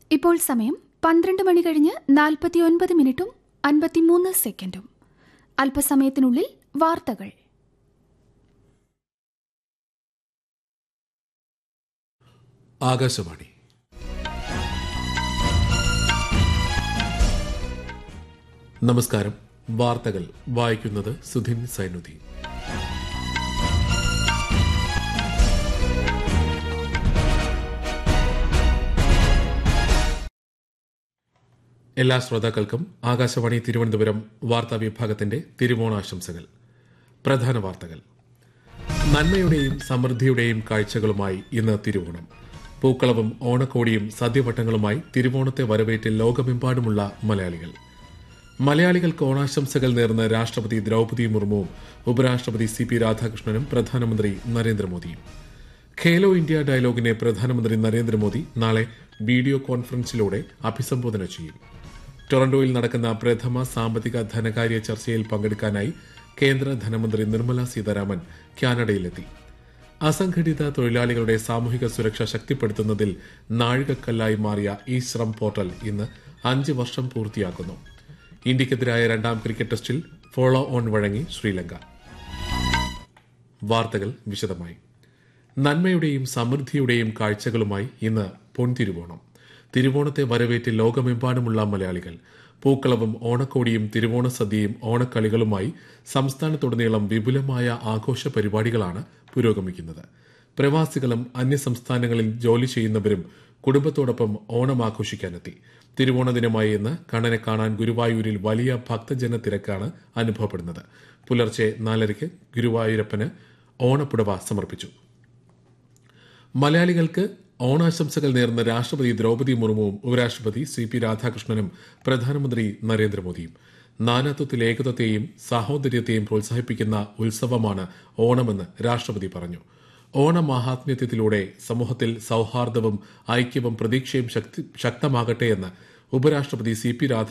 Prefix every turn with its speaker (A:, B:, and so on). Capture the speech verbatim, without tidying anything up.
A: ഇപ്പോൾ സമയം പന്ത്രണ്ട് മണി കഴിഞ്ഞ് നാൽപ്പത്തിയൊൻപത് മിനിറ്റും അൻപത്തിമൂന്ന് സെക്കൻഡും. അല്പസമയത്തിനുള്ളിൽ വാർത്തകൾ.
B: ആകാശവാണി. നമസ്കാരം. വാർത്തകൾ വായിക്കുന്നത് സുധിൻ സൈനുദ്ദീൻ. എല്ലാ ശ്രോതാക്കൾക്കും ആകാശവാണി തിരുവനന്തപുരം വാർത്താ വിഭാഗത്തിന്റെ തിരുവോണാശംസകൾ. പ്രധാന വാർത്തകൾ. നന്മയുടെയും സമൃദ്ധിയുടെയും കാഴ്ചകളുമായി ഇന്ന് തിരുവോണം. പൂക്കളവും ഓണക്കോടിയും സദ്യവട്ടങ്ങളുമായി തിരുവോണത്തെ വരവേറ്റ് ലോകമെമ്പാടുമുള്ള മലയാളികൾ. മലയാളികൾക്ക് ഓണാശംസകൾ നേർന്ന് രാഷ്ട്രപതി ദ്രൌപദി മുർമുവും ഉപരാഷ്ട്രപതി സി പി രാധാകൃഷ്ണനും പ്രധാനമന്ത്രി നരേന്ദ്രമോദിയും. ഖേലോ ഇന്ത്യ ഡയലോഗിനെ പ്രധാനമന്ത്രി നരേന്ദ്രമോദി നാളെ വീഡിയോ കോൺഫറൻസിലൂടെ അഭിസംബോധന ചെയ്യും. ടൊറന്റോയിൽ നടക്കുന്ന പ്രഥമ സാമ്പത്തിക ധനകാര്യ ചർച്ചയിൽ പങ്കെടുക്കാനായി കേന്ദ്ര ധനമന്ത്രി നിർമ്മല സീതാരാമൻ കാനഡയിലെത്തി. അസംഘടിത തൊഴിലാളികളുടെ സാമൂഹിക സുരക്ഷ ശക്തിപ്പെടുത്തുന്നതിൽ നാഴികക്കല്ലായി മാറിയ ഈ ശ്രം പോർട്ടൽ ഇന്ന് അഞ്ച് വർഷം പൂർത്തിയാക്കുന്നു. ഇന്ത്യക്കെതിരായ രണ്ടാം ക്രിക്കറ്റ് ടെസ്റ്റിൽ ഫോളോ ഓൺ വഴങ്ങി ശ്രീലങ്ക. വാർത്തകൾ വിശദമായി. നന്മയുടെയും സമൃദ്ധിയുടെയും കാഴ്ചകളുമായി ഇന്ന് പൊൻതിരുവോണം. തിരുവോണത്തെ വരവേറ്റ് ലോകമെമ്പാടുമുള്ള മലയാളികൾ. പൂക്കളവും ഓണക്കോടിയും തിരുവോണ സദ്യയും ഓണക്കളികളുമായി സംസ്ഥാനത്തുടനീളം വിപുലമായ ആഘോഷ പരിപാടികളാണ് പുരോഗമിക്കുന്നത്. പ്രവാസികളും അന്യസംസ്ഥാനങ്ങളിൽ ജോലി ചെയ്യുന്നവരും കുടുംബത്തോടൊപ്പം ഓണം ആഘോഷിക്കാനെത്തി. തിരുവോണ ദിനമായി ഇന്ന് കണ്ണനെ കാണാൻ ഗുരുവായൂരിൽ വലിയ ഭക്തജന തിരക്കാണ് അനുഭവപ്പെടുന്നത്. പുലർച്ചെ നാലരയ്ക്ക് ഗുരുവായൂരപ്പന് ഓണപ്പുടവ സമർപ്പിച്ചു. മലയാളികൾക്ക് ഓണാശംസകൾ നേർന്ന രാഷ്ട്രപതി ദ്രൌപദി മുർമുവും ഉപരാഷ്ട്രപതി സി പി രാധാകൃഷ്ണനും പ്രധാനമന്ത്രി നരേന്ദ്രമോദിയും. നാനാത്വത്തിൽ ഏകത്വത്തെയും സാഹോദര്യത്തെയും പ്രോത്സാഹിപ്പിക്കുന്ന ഉത്സവമാണ് ഓണമെന്ന് രാഷ്ട്രപതി പറഞ്ഞു. ഓണമാഹാത്മ്യത്തിലൂടെ സമൂഹത്തിൽ സൌഹാർദ്ദവും ഐക്യവും പ്രതീക്ഷയും ശക്തമാകട്ടെയെന്ന് ഉപരാഷ്ട്രപതി സി പി രാധാകൃഷ്ണൻ